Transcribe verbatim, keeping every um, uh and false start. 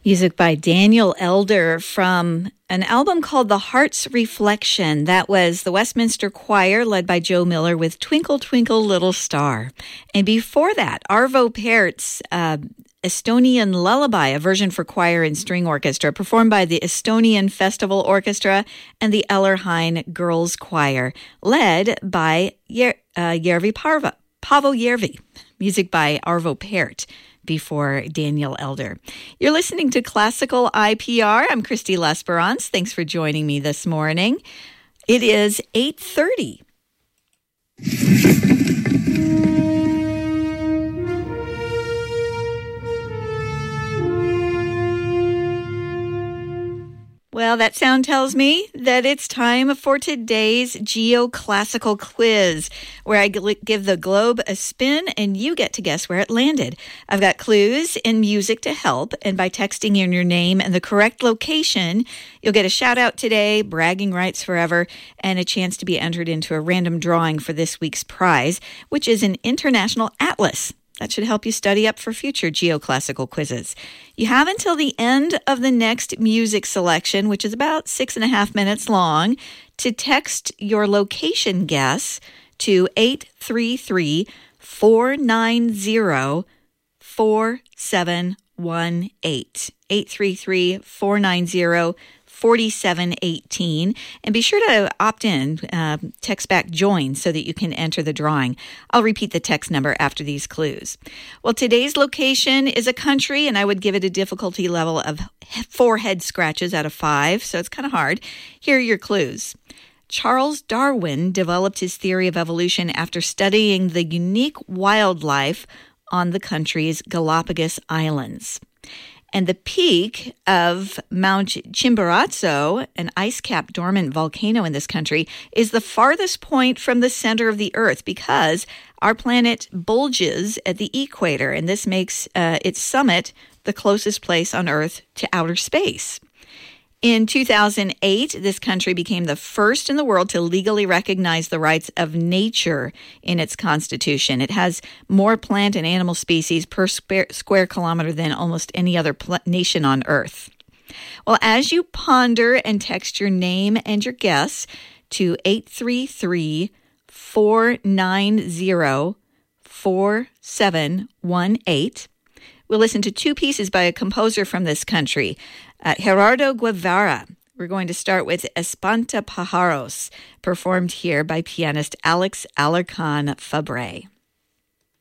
Music by Daniel Elder from an album called The Heart's Reflection. That was the Westminster Choir led by Joe Miller with Twinkle, Twinkle, Little Star. And before that, Arvo Pärt's uh, Estonian Lullaby, a version for choir and string orchestra, performed by the Estonian Festival Orchestra and the Ellerheim Girls Choir, led by Jer- uh, Järvi Parva, Paavo Järvi. Music by Arvo Pärt before Daniel Elder. You're listening to Classical I P R. I'm Christy L'Esperance. Thanks for joining me this morning. It is eight thirty. Well, that sound tells me that it's time for today's geoclassical quiz, where I give the globe a spin and you get to guess where it landed. I've got clues and music to help, and by texting in your name and the correct location, you'll get a shout out today, bragging rights forever, and a chance to be entered into a random drawing for this week's prize, which is an international atlas. That should help you study up for future geoclassical quizzes. You have until the end of the next music selection, which is about six and a half minutes long, to text your location guess to eight three three, four nine zero, four seven one eight. eight three three, four nine zero, four seven one eight. And be sure to opt in, uh, text back join so that you can enter the drawing. I'll repeat the text number after these clues. Well, today's location is a country, and I would give it a difficulty level of four head scratches out of five, so it's kind of hard. Here are your clues. Charles Darwin developed his theory of evolution after studying the unique wildlife on the country's Galapagos Islands. And the peak of Mount Chimborazo, an ice-capped dormant volcano in this country, is the farthest point from the center of the Earth because our planet bulges at the equator, and this makes uh, its summit the closest place on Earth to outer space. In two thousand eight, this country became the first in the world to legally recognize the rights of nature in its constitution. It has more plant and animal species per square, square kilometer than almost any other pl- nation on Earth. Well, as you ponder and text your name and your guess to eight three three, four nine zero, four seven one eight, we'll listen to two pieces by a composer from this country, uh, Gerardo Guevara. We're going to start with Espanta Pájaros, performed here by pianist Alex Alarcón Fabre.